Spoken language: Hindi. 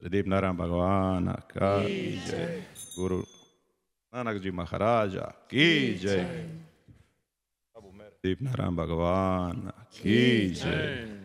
दीप नारायण भगवान का जय। गुरु नानक जी महाराज की जय। दीप नारायण भगवान की जय।